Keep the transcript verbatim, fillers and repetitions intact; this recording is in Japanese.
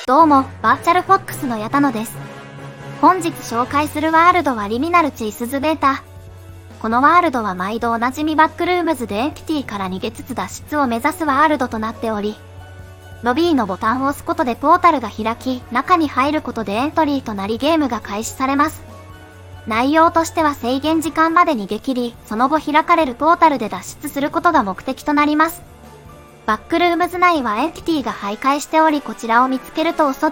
どうも、バーチャルフォックスの矢田野です。本日紹介するワールドはリミナルチースズベータ。このワールドは毎度おなじみバックルームズでエンティティから逃げつつ脱出を目指すワールドとなっており、ロビーのボタンを押すことでポータルが開き、中に入ることでエントリーとなりゲームが開始されます。内容としては制限時間まで逃げ切り、その後開かれるポータルで脱出することが目的となります。バックルームズ内はエンティティが徘徊しており、こちらを見つけると襲っ